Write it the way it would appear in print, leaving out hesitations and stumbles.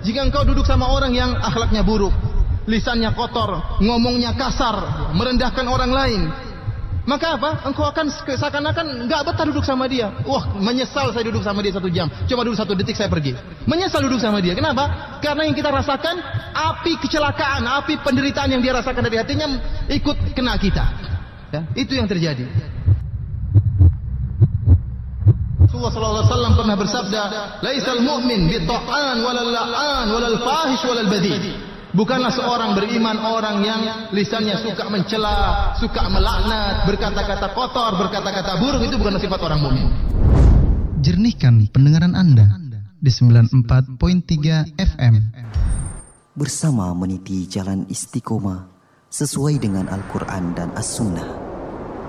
Jika engkau duduk sama orang yang akhlaknya buruk, lisannya kotor, ngomongnya kasar, merendahkan orang lain, maka apa? Engkau akan seakan-akan enggak betah duduk sama dia. Wah, menyesal saya duduk sama dia 1 jam. Coba dulu 1 detik saya pergi. Menyesal duduk sama dia. Kenapa? Karena yang kita rasakan api kecelakaan, api penderitaan yang dia rasakan dari hatinya ikut kena kita. Ya, itu yang terjadi. Rasulullah sallallahu alaihi wasallam pernah bersabda, "Laisal mu'min bi ta'an walal la'an walal fahish walal badhi." Bukanlah seorang beriman orang yang lisannya suka mencela, suka melaknat, berkata-kata kotor, berkata-kata buruk. Itu bukan sifat orang mukmin. Jernihkan pendengaran Anda di 94.3 FM. Bersama meniti jalan istiqomah sesuai dengan Al-Quran dan As-Sunnah.